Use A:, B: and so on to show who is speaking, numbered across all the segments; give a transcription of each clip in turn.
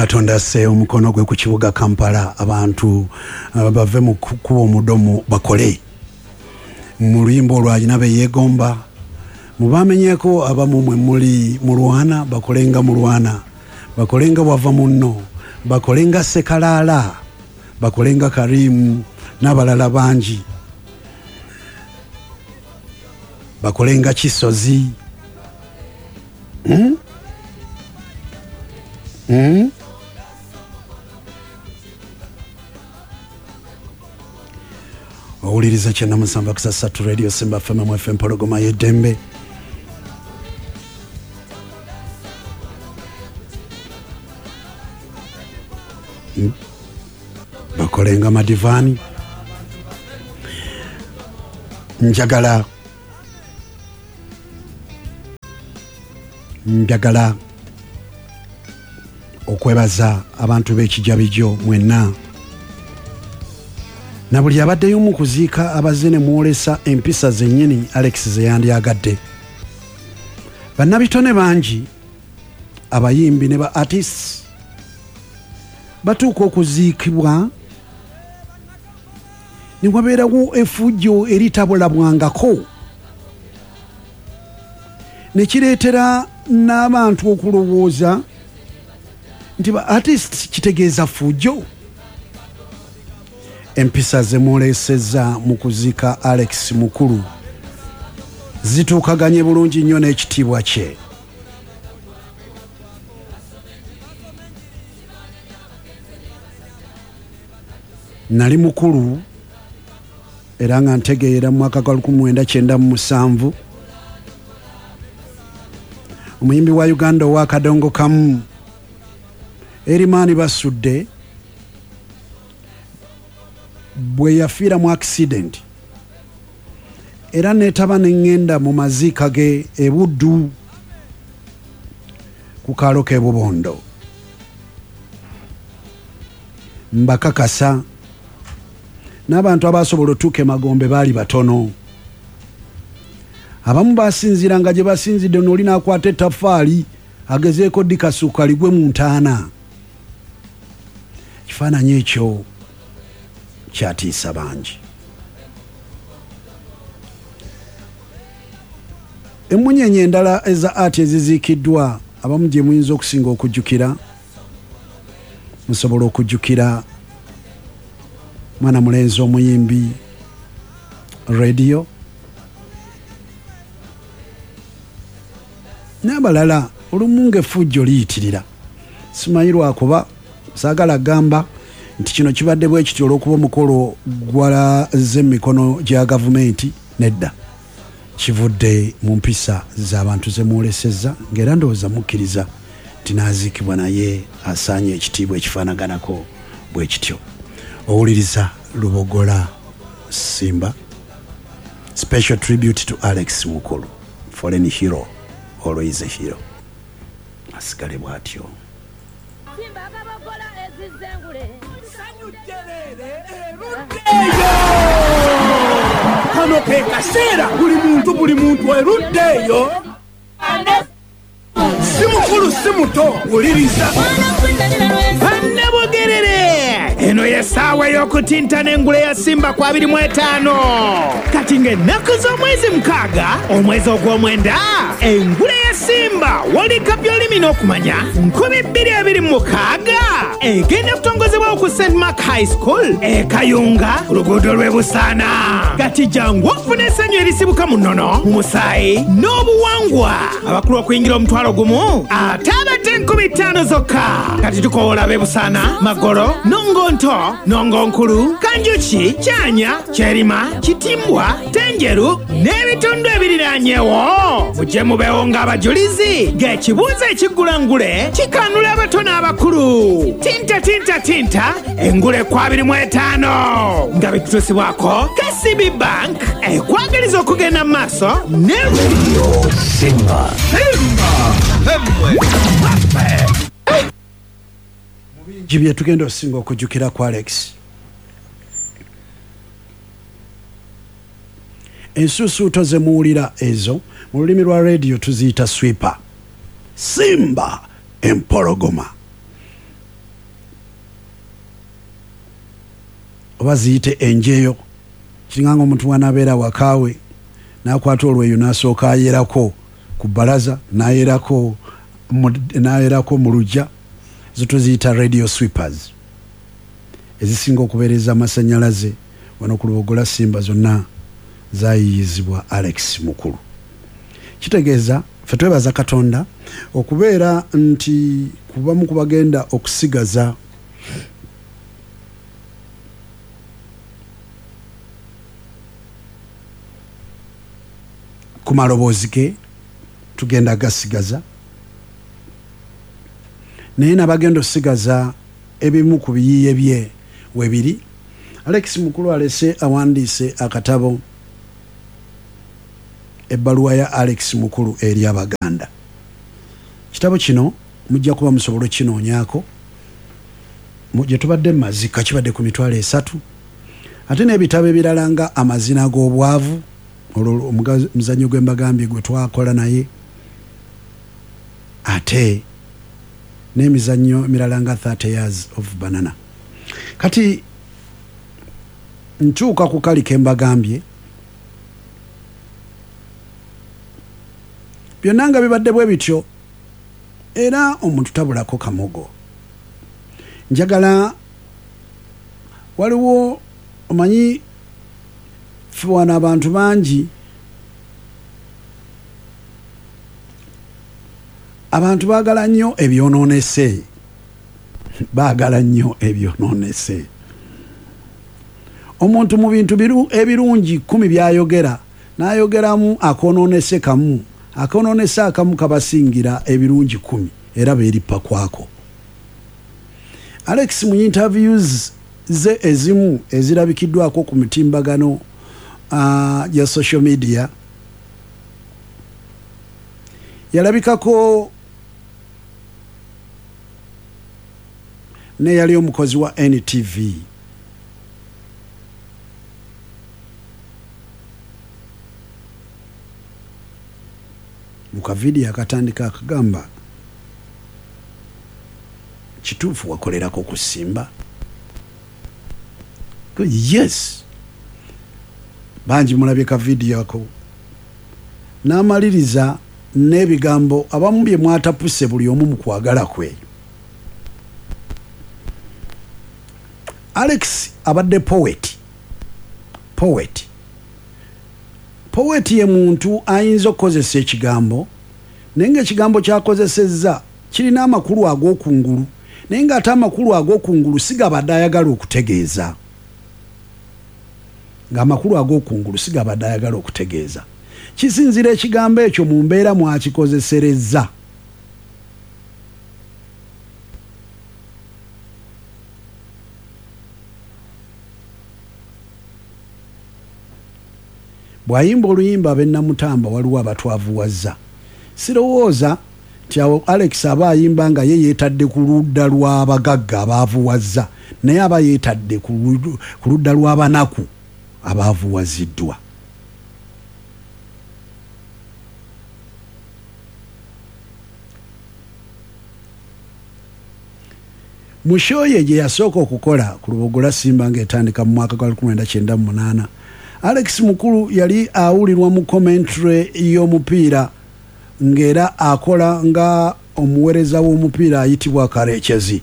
A: Katonda se omukono gwe ku kibuga Kampala abantu bave mu kuba omudomo bakole mu luyimba olwalina beyeegomba mubamenyeko abamu mwe muli mulwana bakolenga mulwana bakolenga bwava munno bakolenga Sekalaala bakolenga Karimu n'abalala bangi bakolenga Kisozi Owuliriza kyena musamba kusasatu radio Simba FM FM Pologoma y'eddembe bakolenga Madivani njagala okwebaza abantu b'ekijabijo mwenna na buli abaddeyo mu kuziika abazene mwolesa empisa zennyini Alex ze yandyagadde bannabitone bangi abayimbi ne ba artists batuuka okuziikibwa ne wabeerawo effujjo eritabulabwangako ne kireetera n'abantu okulowooza nti ba artists kitegeeza fujjo empisa ze mwolesezza mu kuziika Alex Mukulu zituukaganye bulungi nnyo n'ekitiibwa kye nali mukulu era nga ntegeera mu mwaka gwa 1997 omuyimbi wa Uganda owa Kadongo Kamu Erimani Basudde bwe yafiira mu accident era netaba n'engenda mu maziika ge e Buddu ku kaalo k'e Bubondo mbakakasa n'abantu abasobola otuuka e Magombe baali batono abamu basinziranga gye basinzidde n'oli n'akwata ettaffaali agezeeko dikasuuka ligwe mu ntaana kifaananyi ekyo kyatiisa bangi emmunyenye endala eza ati eziziikiddwa abamu gye muyinza okusinga okujjukira musobola okujjukira mwana mulenzi omuyimbi radio n'abalala olumu ng'effujjo liyitirira simanyi lwakuba saagala gamba nti kino kibadde bwe kityo olw'okuba omukolo gwalaze emikono gya gavumenti nedda kivudde mu mpisa z'abantu ze mwolesezza ng'era ndowooza mukkiriza nti n'aziikibwa naye asaanye ekitiibwa ekifaanaganako bwe kityo owuliriza Lubogola Simba special tribute to Alex Mukulu fallen hero always a hero asigale bw'atyo
B: kano ke kaseera buli muntu eruddeeyo si mukulu si muto wuliriza bannabogerere eno yesaawa y'okutintana engule ya Simba kwa 25 kati ng'ennaku z'omwezi 6 omwezi ogw'omwenda engule ya Simba walika by'olimi n'okumanya 2026 egenda kutongozebwa ku St. Mark High School Kayunga luguudo lw'e Busaana kati jangu ofune essanyu erisibuka mu nnono mu musaayi n'obuwangwa abakulu okuyingira omutwalo gumu ate abadde 50 zokka kati tukoola b'e Busaana Magolo Nongonto Nongonkulu Kanjuki Kyanya Kyerima Kitimbwa Tenjeru n'ebitundu ebiriraanyeewo mujje mubeewo ng'abajulizi ng'ekibuuzo ekiggula ngule kikanula abato n'abakulu tinta engule kwa 25 nga bitutusibwako KCB Bank ekwagaliza okugenda mu maaso ne Radio Simba
A: jibye tugenda osinga okujjukira ku Alex ensusuuto ze muwulira ezo mu lulimi lwa radio tuziyita sweeper Simba empologoma oba ziyite enjeyo kiringanga omuntu wanabeera wakawe nakwata olweyo nasooka ayerako ku bbalaza nayerako mu lujja zo tuziyita radio sweepers ezisinga okubeereza amasanyalaze wano ku Lubogola Simba zonna zayiyizibwa Alex Mukulu. Kitegeeza ffe twebaza Katonda okubeera nti kubamu kubagenda okusigaza ku maloboozi ge tugenda gasigaza naye nabagenda osigaza ebimu ku biyiiye bye webiri. Alex Mukulu alese awandiise akatabo ebbaluwa ya Alex Mukulu eri Abaganda. Kitabo kino mujja kuba musobola kinoonyako gye tubadde mazika kibadde ku mitwalo 3 ate n'ebitabo ebirala nga amazina g'obwavu omuzannyo gw'embagambye gwe twakola naye ate n'emizannyo emirala nga 30 years of banana. Kati ntuuka ku kali kembagambye byonna nga bibadde bwe bityo era omuntu tabulako kamogo. Njagala waliwo omanyi ffe wano abantu bangi abantu baagala nnyo ebyonoonese baagala nnyo ebyonoonese. Omuntu mu bintu ebirungi 10 byayogera n'ayogeramu akonoonese kamu, akonoonese akamu kabasingira ebirungi 10 era beeripa kwako. Alex mu interviews ze ezimu ezirabikiddwako ku mitimbagano ya social media yalabikako ne yali omukozi wa NTV mukavidiyo akatandika akagamba kituufu wakolerako ku Simba. Yes, bangi mulabye ka vidiyo ako n'amaliriza n'ebigambo abamu bye mwatapuse buli omu mu kwagala kwe. Alex abadde poet ye muntu ayinza okukozesa ekigambo naye ng'ekigambo kyakozesezza kirina amakulu ag'okungulu naye ng'ate amakulu ag'okungulu sigabadde ayagala okutegeeza ng'amakulu ag'okungulu sigabadde ayagala okutegeeza. Kisinzira ekigambo ekyo mu mbeera mwakikozeserezza. Bw'ayimba oluyimba ab'Ennamutamba waliwo abatwavuwazza. Sirowooza nti awo Alex aba ayimba nga ye yeetadde ku ludda lw'abagagga abaavuwazza naye aba yeetadde ku ludda lw'abanaku abaavuwaziddwa. Mu show ye gye yasooka okukola ku Lubogola Simba ng'etandika mu mwaka gwa 1998 Alex Mukulu yali awulirwa mu commentary y'omupiira ng'era akola nga omuweereza w'omupiira ayitibwa Karekyezi.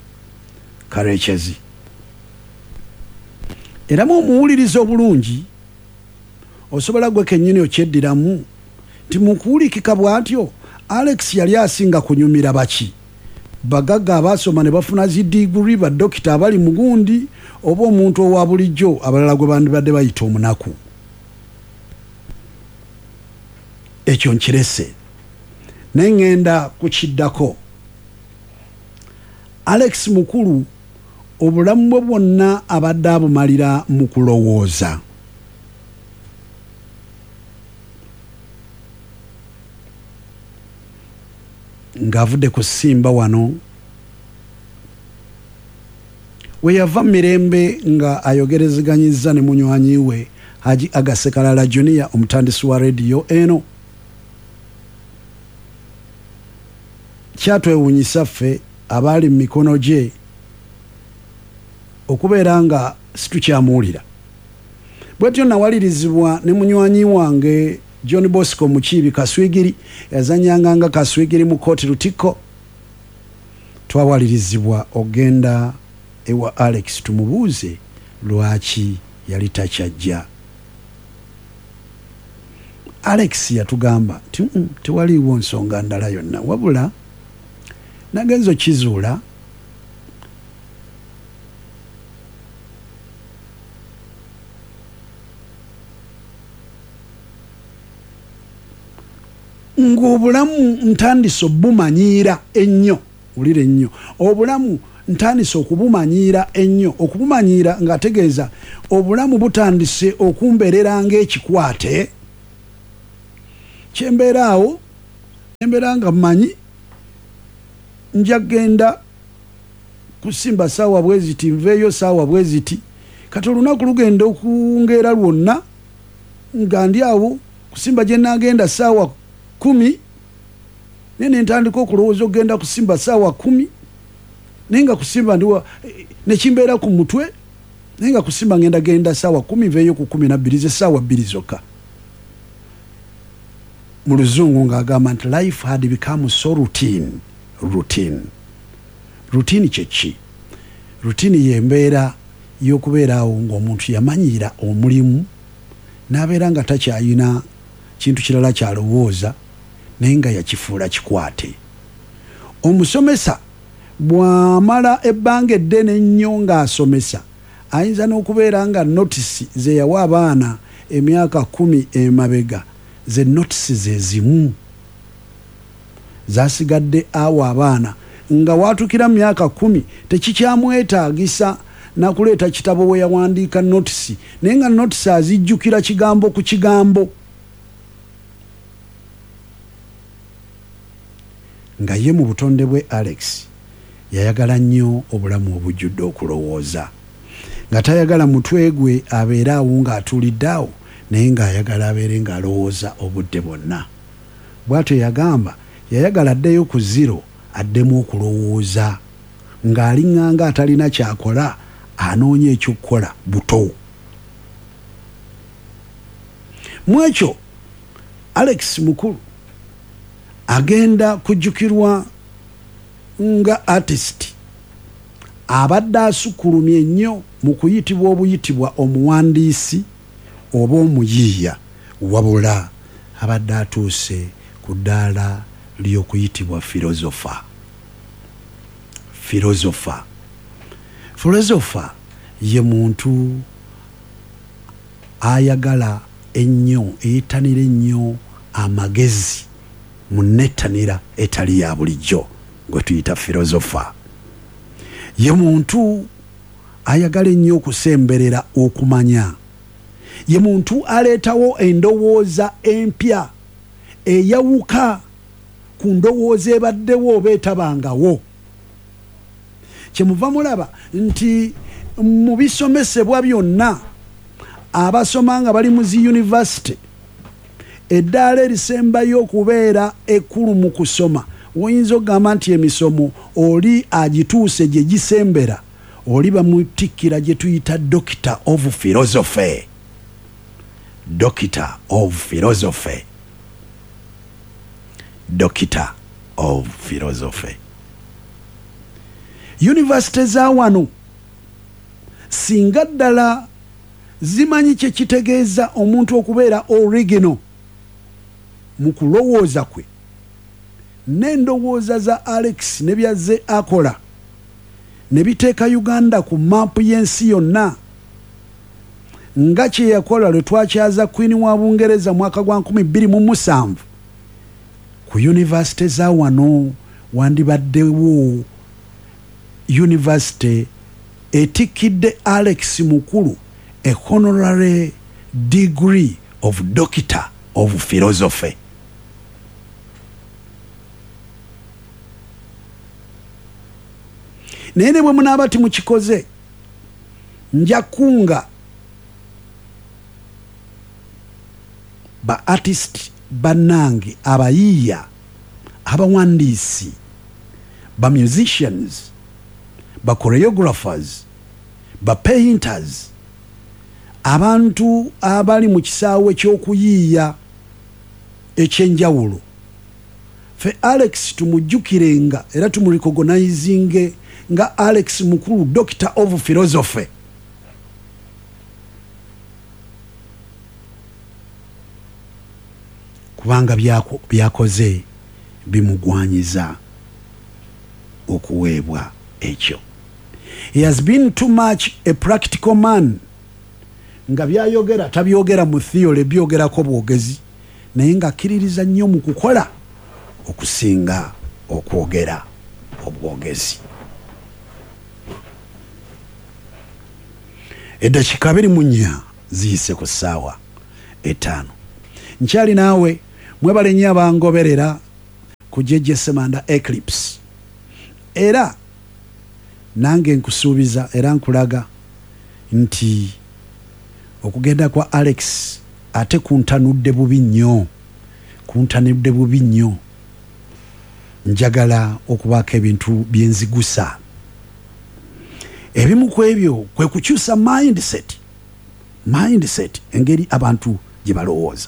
A: Era mu omuwuliriza obulungi osobola gwe kennyini okyeddiramu nti mu kuwulikika bw'atyo Alex yali asinga kunyumira baki bagagga abaasoma ne bafuna zi diguri baddokita abali mu gundi oba omuntu owa bulijjo abalala gwe bandibadde bayita omunaku. Ekyo nkirese n'engenda kukiddako. Alex Mukulu obulamu bwe bwonna abadde abumalira mu kulowooza. Ng'avudde ku Simba wano we yava mirembe nga ayogerezeganyizza ne munywanyi we Haji Agasekalala Junior omutandisi wa radio eno. Kyatwewuunyisa ffe abaali mu mikono gye okubeera nga situkyamuwulira. Bwetyo nawalirizibwa ne munywanyi wange John Bosco Mukiibi Kaswigiri yazanyanga nga Kaswigiri mu kooti Lutiko. Twawalirizibwa ogenda ewa Alex tumubuuze lwaki yali takyajja. Alex yatugamba tewaliiwo nsonga ndala yonna wabula nagenzo kizuula ng'obulamu ntandise obumanyiira ennyo. Ulire nnyo obulamu ntandise okubumanyiira ennyo. Okubumanyiira ng'ategeeza obulamu butandise okumbeerera ng'ekikwate kyembeera awo embeera nga mmanyi nja genda kusimba saawa bwe ziti nveeyo saawa bwe ziti kati olunaku lugenda okungeera lwonna nga ndi awo kusimba gye nagenda saawa 10 nene ntandika okulowooza okugenda kusimba saawa 10 naye nga kusimba ndiwa nekimbeera ku mutwe naye nga kusimba ngenda genda saawa 10 nveeyo ku 12 ze saawa 2 zokka. Mu luzungu ng'agamba nti life had become so routine. Routine kyeki? Routine y'embeera y'okubeera awo ng'omuntu yamanyiira omulimu n'abeera nga takyayina kintu kirala kyalowooza naye nga yakifuula kikwate. Omusomesa bw'amala ebbanga eddene ennyo ng'asomesa ayinza n'okubeera nga notisi ze yawa abaana emyaka 10 emabega ze notisi ze zimu zasigadde awo abaana nga watukira myaka 10 tekikyamwetaagisa nakuleeta kitabo we yawandiika notisi naye nga notisi azijjukira kigambo ku kigambo. Nga ye mu butonde bwe Alex yayagala nnyo obulamu obujjudde okulowooza nga tayagala mutwe gwe abeere awo ng'atuulidde awo naye ng'ayagala abeere ng'alowooza obudde bwonna. Bw'atyo yagamba yayagala addeyo ku zero addemu okulowooza ng'aliŋŋanga atalina kyakola anoonya ekyokukola buto. Mu ekyo Alex mukulu agenda kujjukirwa nga artist abadde asukulumye ennyo mu kuyitibwa obuyitibwa omuwandiisi oba omuyiiya wabula abadde atuuse ku ddaala ly'okuyitibwa filozofa ye muntu ayagala ennyo eyittanira ennyo amagezi mu nettanira etali ya bulijjo gwe tuyita filozofa. Ye muntu ayagala ennyo okusemberera okumanya. Ye muntu aleetawo endowooza empya eyawuka ku ndowooza ebaddewo oba etabangawo. Kyemuva mulaba nti mu bisomesebwa byonna abasoma nga bali mu zi yunivasite eddaala erisembayo okubeera ekkulu mu kusoma oyinza okugamba nti emisomo oli agituuse gye gisembera oli bamutikkira gye tuyita Doctor of Philosophy. Yunivasite za wano singa ddala zimanyi kye kitegeeza omuntu okubeera original mu kulowooza kwe n'endowooza za Alex ne byazze akola ne biteeka Uganda ku maapu y'ensi yonna nga kye yakola lwe twakyaza Queen wa Bungereza mwaka gwa 2007 ku yunivasite za wano wandibaddewo yunivasite etikidde Alex mukulu a honorary degree of Doctor of Philosophy. Nene bwe munaaba timukikoze nja kunga ba artist bannange abayiiya abawandiisi ba musicians ba choreographers ba painters, abantu abali mu kisaawe ky'okuyiiya ekyenjawulo. Fe Alex tumujjukirenga era tumurecognizinge nga Alex mukulu, Doctor of Philosophy. Kubanga byakoze bimugwanyiza okuweebwa ekyo. He has been too much a practical man. Nga byayogera tabyogera mu theory, byogerako bwogezi, naye nga akkiririza nnyo mu kukola okusinga okwogera obwogezi. Eddakiika 24 ziyise ku ssaawa 5. Nkyali naawe mwebale nnyo abangoberera ku Jeje Semanda Eclipse, era nange nkusuubiza era nkulaga nti okugenda kwa Alex ate kuntanudde bubi nnyo. Njagala okubaako ebintu byenzigusa. Ebimu ku ebyo kwe kukyusa mindset, engeri abantu gye balowooza.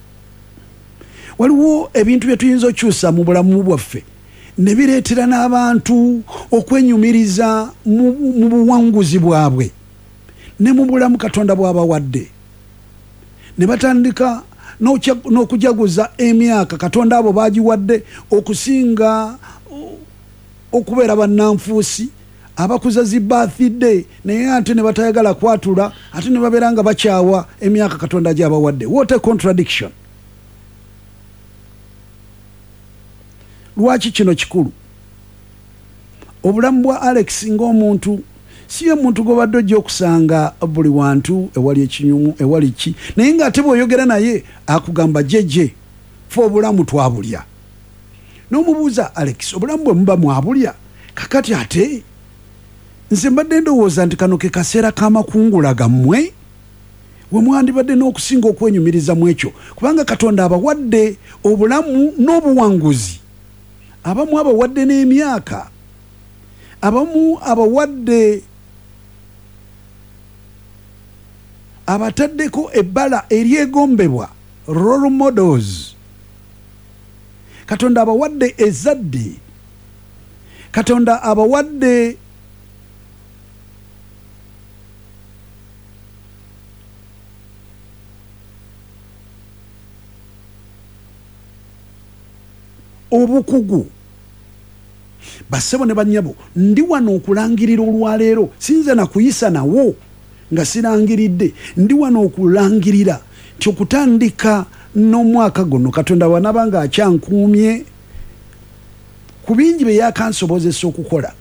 A: Waliwo ebintu bye tuyinza okyusa mu bulamu bwaffe ne bireetera n'abantu okwenyumiriza mu buwanguzi bwabwe ne mu bulamu Katonda bw'abawadde, ne batandika n'okujaguza emyaka Katonda abo bagiwadde okusinga okubeera bannanfuusi abakuza zi birthday, naye ate ne batayagala kwatula, ate ne babeera nga bakyawa emyaka Katonda gy'abawadde. What a contradiction! Lwaki kino kikulu? Obulamu bwa Alex ng'omuntu siye muntu gobadde ojja okusanga buli wantu ewali ekinyumu ewali ki, naye ng'ate bw'oyogera naye akugamba jeje fe obulamu twabulya. N'omubuuza Alex, obulamu bwe muba mwabulya kakati ate nze mbadde ndowooza nti kano ke kaseera k'amakungula gammwe we mwandibadde n'okusinga okwenyumiriza mu ekyo, kubanga Katonda abawadde obulamu n'obuwanguzi. Abamu abawadde n'emyaka, abamu abawadde abataddeko ebbala eryegombebwa, role models. Katonda abawadde ezadde, Katonda abawadde obukugu. Basebo ne banyabo, ndi wano okulangirira olwaleero, sinze na kuyisa nawo nga sirangiridde, ndi wano okulangirira nti okutandika n'omwaka guno Katonda wanabanga akyankuumye ku bingi bye yakansobozesa okukola.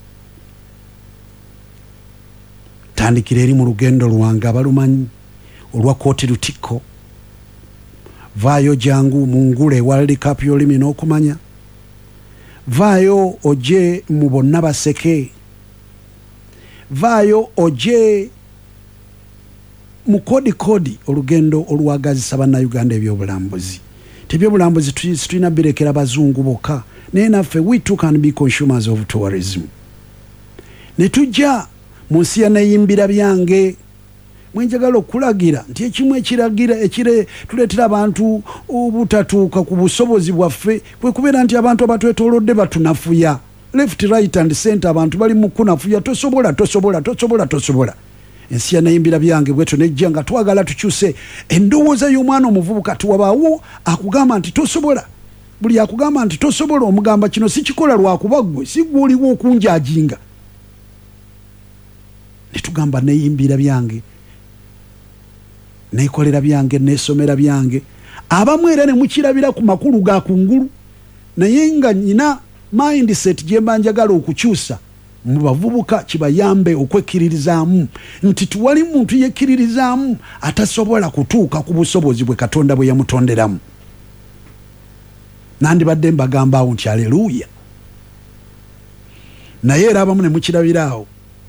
A: Tandikira eri mu lugendo lwange abalumanyi olwa Kooti Lutikko, vaayo jangu mu ngule World Cup y'olulimi n'okumanya, vaayo oje mu Bonna Baseke, vaayo oje mu Kodi olugendo olwagazisa bannayuganda ebyobulambuzi. Tebyobulambuzi tulina birekera bazungu bokka, naye naffe we too can be consumers of tourism. Ne tujja mu nsi ya Nayimbira byange, mwenjagala okulagira nti ekimu ekiragira tuleetera abantu obutatuuka ku busobozi bwaffe kwe kubeera nti abantu abatwetoolodde batunafuya left right and center, abantu bali mu kunafuya, tosobola. Ensi ya Nayimbira byange bweto nejja nga twagala tukyuse endowooza y'omwana omuvubuka. Tuwabaawo akugamba nti tosobola, buli akugamba nti tosobola omugamba kino sikikola lwakuba ggwe si gwe oliwo okunjajinga. Ne tugamba Nayimbira byange, nekolera byange, nesomera byange. Abamu era ne mukirabira ku makulu ga kungulu, naye nga nyina mindset gye mba njagala okukyusa mu bavubuka kibayambe okwekkiririzaamu nti tuwali muntu yekkiririzaamu atasobola kutuuka ku busobozi bwe Katonda bwe yamutonderamu. Nandibadde mbagambaawo nti aleluya. Naye era abamu ne mukirabiraawo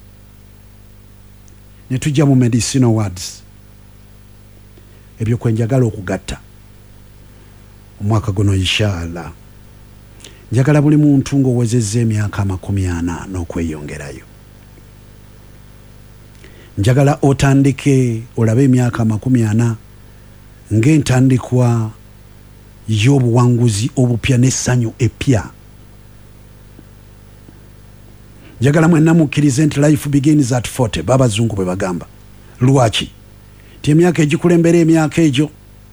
A: ne tujja mu medicinal words. Ebyo kwe njagala okugatta omwaka guno inshallah. Njagala buli muntu ng'owezezza emyaka 40 n'okweyongerayo njagala otandike olabe emyaka 40 ng'entandikwa y'obuwanguzi obupya n'essanyu epya. Njagala mwenna mukkirize nti life begins at 40 babazungu bwe bagamba. Lwaki? Ti emyaka egikulembera emyaka egyo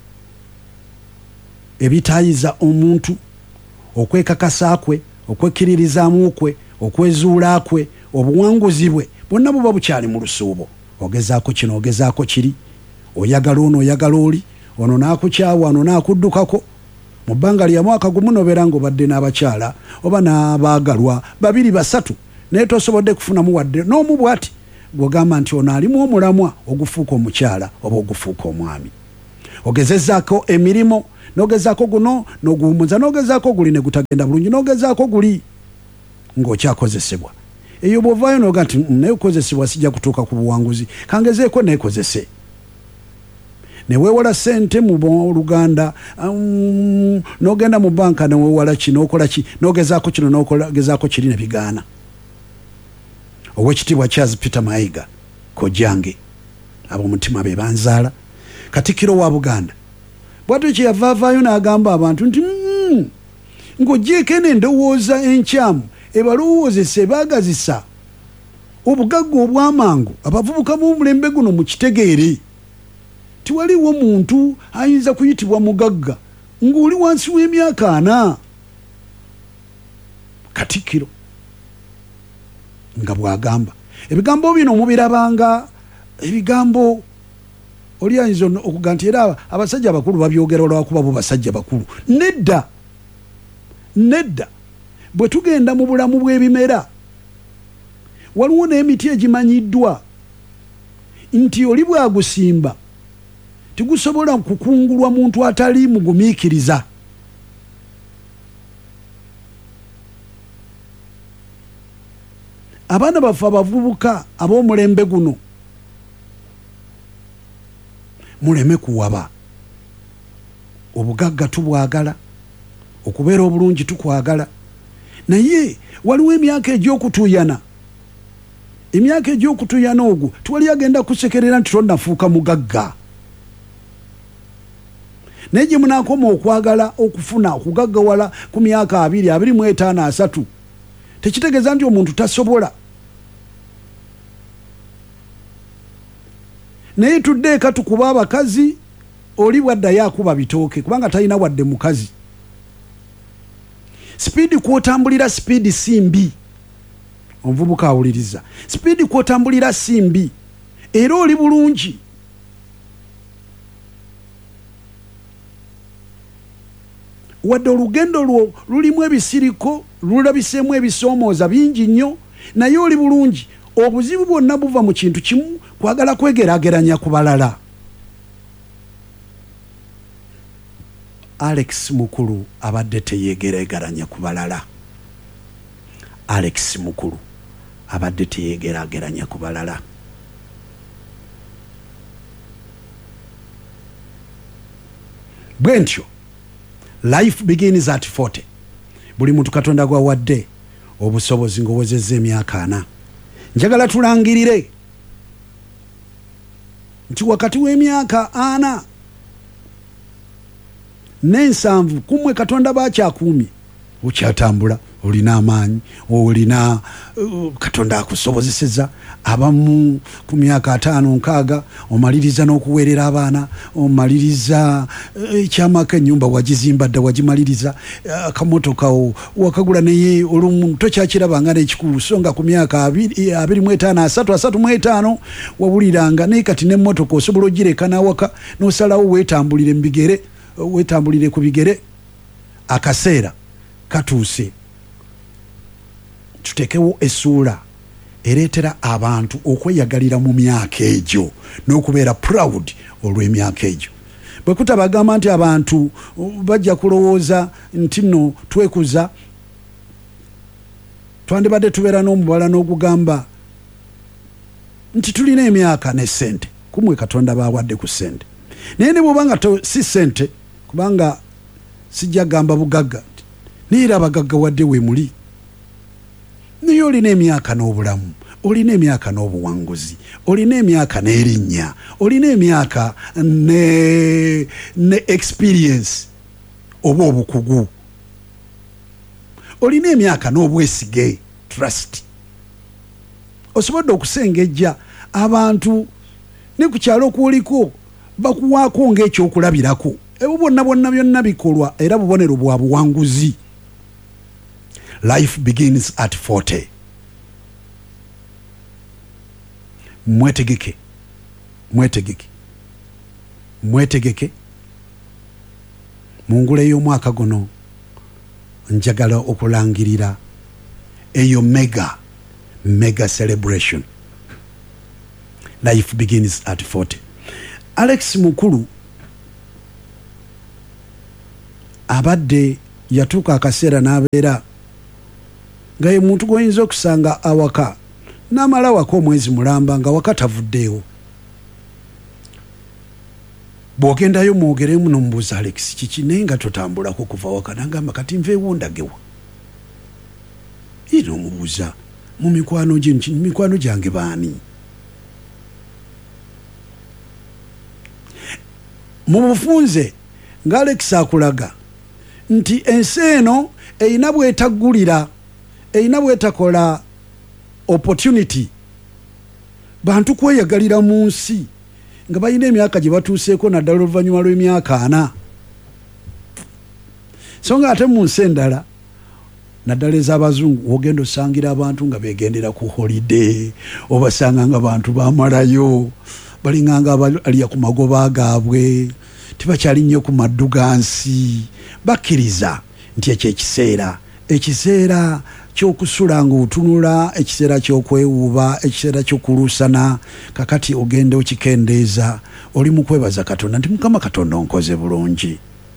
A: ebitayiza omuntu okwekakasa kwe, okwekkiririzaamu kwe, okwezuula kwe, obuwanguzi bwe bwonna buba bukyali mu lusuubo. Ogezaako kino, ogezaako kiri, oyagala ono, oyagala oli, ono n'akukyawa, ono n'akuddukako. Mu bbanga lya mwaka gumu nobeera ng'obadde n'abakyala oba n'abaagalwa 2 3 naye tosobodde kufunamu wadde n'omu bw'ati gw'ogamba nti ono alimu omulamwa ogufuuka omukyala oba ogufuuka omwami. Ogezezaako emirimu, n'ogezaako guno n'oguwummuza, n'ogezaako guli ne gutagenda bulungi, n'ogezaako guli ng'okyakozesebwa. Eyo bw'ovaayo n'oga nti naye kukozesebwa sijja kutuuka ku buwanguzi, kangezeeko neekozese. Ne weewala ssente mu Luganda, n'ogenda mu banka ne weewala ki, n'okola ki, n'ogezaako kino n'ogezaako kiri ne bigaana. Oweekitiibwa Charles Peter Mayiga kojjange ab'omutima be banzaala, Katikkiro wa Buganda, bw'atyo kye yavaavaayo n'agamba abantu nti ng'oggyeko eno endowooza enkyamu ebalowoozesa ebaagazisa obugagga obw'amangu abavubuka b'omulembe guno mu kitegeere. Tiwaliwo muntu ayinza kuyitibwa mugagga ng'oli wansi w'emyaka 4. Katikkiro nga bw'agamba ebigambo bino mubirabanga ebigambo oli ayinza okuga nti era abasajja abakulu babyogera olwakuba bo basajja bakulu. Nedda bwe tugenda mu bulamu bw'ebimera waliwo n'emiti egimanyiddwa nti oli bwagusimba tigusobola kukungulwa muntu atali mugumiikiriza. Abaana baffe abavubuka ab'omulembe guno muleme kuwaba. Obugagga tubwagala, okubeera obulungi tukwagala, naye waliwo emyaka egy'okutuuyana. Emyaka egy'okutuuyana ogwo tiwali agenda kusekerera nti tonnafuuka mugagga. Naye gye munaakoma okwagala okufuna okugaggawala ku myaka 20, 25, 3 tekitegeeza nti omuntu tasobola. Naye tuddeeka tukuba abakazi, oli bwaddayo akuba bitooke kubanga talina wadde mukazi. Sipiidi kwotambulira sipiidi si mbi. Omuvubuka awuliriza, sipiidi kwotambulira si mbi era oli bulungi. Wadde olugendo lwo lulimu ebisiriko, lulabiseemu ebisoomooza bingi nnyo, naye oli bulungi. Obuzibu bwonna buva mu kintu kimu, kwagala kwegeraageranya ku balala. Alex Mukulu abadde teyeegeraageranya ku balala. Alex Mukulu abadde teyeegeraageranya ku balala. Bwe ntyo life begins at 40. Buli muntu Katonda gwawadde obusobozi ng'owezezza emyaka 4. Njagala tulangirire nti wakati w'emyaka 4 n'ensanvu kumwe Katonda bakyakuumye, okyatambula, olina amaanyi, olina Katonda akusobozeseza. Abamu ku myaka 5 6 omaliriza n'okuweerera abaana, omaliriza ekyamaka ennyumba wagizimba dda wagimaliriza, akamotoka wakagula naye olumu tokyakirabanga n'ekikulu, so nga ku myaka 25 35 wawuliranga naye kati n'emmotoka osobola ogireka n'awaka n'osalawo weetambulire mu bigere, weetambulire ku bigere. Akaseera katuuse tutekewo essuula ereetera abantu okweyagalira mu myaka egyo n'okubeera proud olw'emyaka egyo. Bwe kutabagamba nti abantu bajja kulowooza nti nno twekuza, twandibadde tubeera n'omubala n'ogugamba nti tulina emyaka ne ssente, kumwe Katonda baawadde ku ssente. Naye ne bw'obanga si ssente, kubanga sijja gamba bugagga, naye era abagagga wadde we muli. Naye naye olina emyaka n'obulamu, olina emyaka n'obuwanguzi, olina emyaka n'erinnya, olina emyaka ne experience oba obukugu, olina emyaka n'obwesige trust. Osobodde okusengejja abantu ne ku kyalo kuliko bakuwaako ng'ekyokulabirako. Ebyo bonna byonna bikolwa era bubonero bwa buwanguzi. Life begins at 40. Mwetegeke mu ngule y'omwaka guno njagala okulangirira eyo mega celebration. Life begins at 40. Alex Mukulu abadde yatuuka akaseera n'abeera nga ye muntu goyinza okusanga awaka n'amala waka omwezi mulamba nga waka tavuddeewo. Bw'ogendayo mwogeremu n'omubuuza Alex kiki naye nga totambulako kuva waka, n'agamba kati nveewo ndagewa. Ye n'omubuuza mu mikwano gyange baani? Mu bufunze nga Alex akulaga nti ensi eno eyina bwetaggulira, eyina bwetakola opportunity bantu kweyagalira mu nsi nga balina emyaka gye batuuseeko naddala oluvannyuma lw'emyaka 4. So nga ate mu nsi endala naddala ez'abazungu wogenda osangira abantu nga beegendera ku holiday, obasanga nga bantu bamalayo balinganga abalya ku magoba gaabwe, tebakyali nnyo ku maddu ga nsi. Bakkiriza nti ekyo ekiseera ky'okusula nga otunula, ekiseera ky'okwewuuba, ekiseera ky'okuluusana, kakati ogenda okikendeeza, oli mu kwebaza Katonda nti Mukama Katonda onkoze bulungi,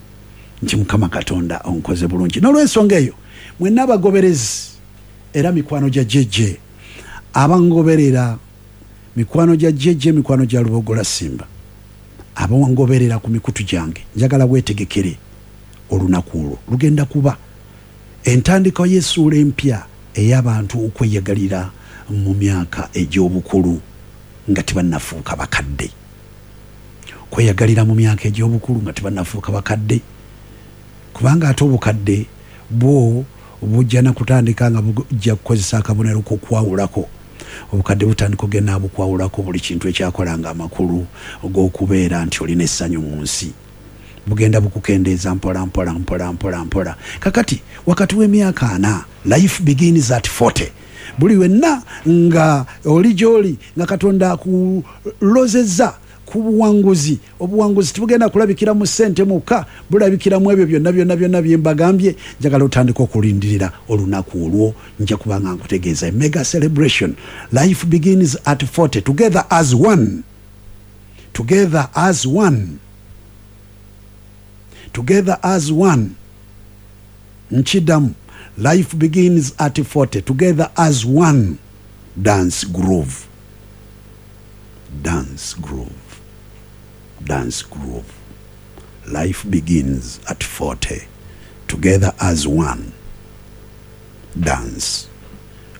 A: n'olw'ensonga eyo mwenna abagoberezi era mikwano gya jjejje abangoberera, mikwano gya jjejje, mikwano gya Lubogola Simba abawangoberera ku mikutu gyange, njagala bwetegekere olunaku olwo lugenda kuba entandikwa y'essuula empya ey'abantu okweyagalira mu myaka egy'obukulu nga tebannafuuka bakadde. Kweyagalira mu myaka egy'obukulu nga tebannafuuka bakadde, kubanga ate obukadde bwo bujja na kutandika nga bujja kukozesa akabonero k'okwawulako. Obukadde butandika ogenda bukwawulako buli kintu ekyakolanga amakulu og'okubeera nti olina essanyu mu nsi. Bugenda bukukendeeza mpola. Kakati wakati w'emyaka 4, life begins at 40. Buli wenna nga oli gy'oli nga Katonda akulozezza ku buwanguzi. Obuwanguzi tibugenda kulabikira mu ssente mukka, bulabikira mu ebyo byonna bye mbagambye. Njagala otandika okulindirira olunaku olwo, nja kubanga nkutegeeza mega celebration. Life begins at 40. Together as one. Nchidamu. Life begins at 40. Together as one. Dance groove. Life begins at 40. Together as one. Dance